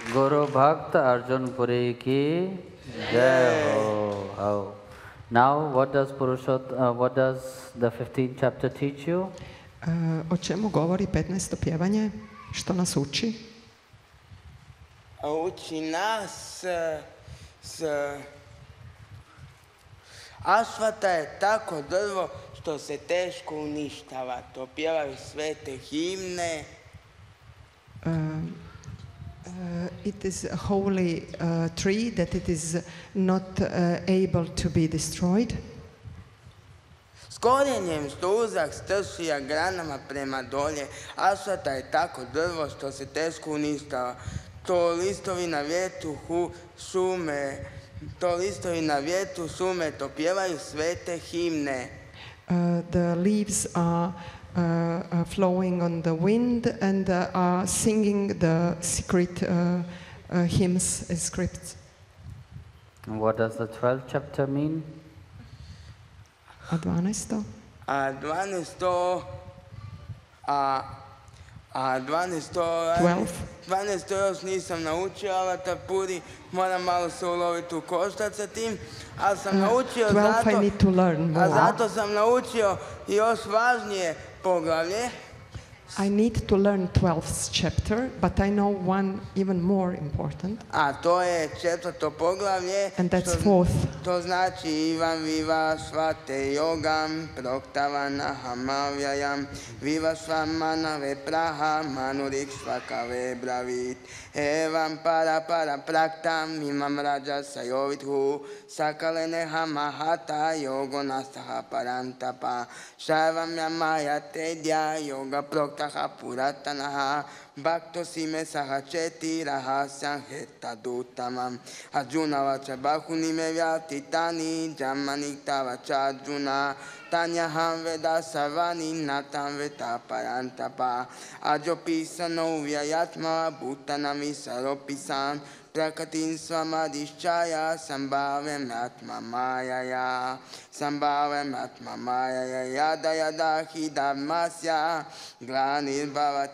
Guru Bhakta Arjun Puri ki jai ho. Now, what does the 15th chapter teach you? O čemu govori 15. pjevanje? Što nas uči? Uči nas Ašvata je tako drvo što se teško uništava. To pjevaju svete himne. It is a holy tree that it is not able to be destroyed. S korijenjem što uzak strši, a granama prema dolje. Ašvata je tako drvo što se teško uništava. To listovi na vjetru šume, to pjevaju svete himne. The leaves are flowing on the wind and are singing the secret hymns and scripts. And what does the 12th chapter mean? A 12. A 12 još nisam naučio, ali Puri, moram malo se uloviti u koštac sa tim, ali sam naučio 12 I need to learn more. zato sam naučio još važnije poglavlje. I need to learn 12th chapter, but I know one even more important. A to je 4. poglavlje. And that's 4th. To znači Ivan viva svate yogam proktavana hamavyayam viva svamana ve praha manurik svakave bravit evam para praktam imam raja sayovithu sakalene hamahata yogo nastaha parantapa shavam yamaya tedya yoga proktaha puratanaha Bhakto sime sahacheti rahasyam hetaduttamam Arjuna vacha bahuni me vyatitani Jamanikta vacha Arjuna Tanyaham veda sarvani natam veta parantapa Ajopisano vyayatma bhutanami saropisan Prakatin svamadishchaya sambhavem atma mayaya yada yada hi dhammasya glanir bhavati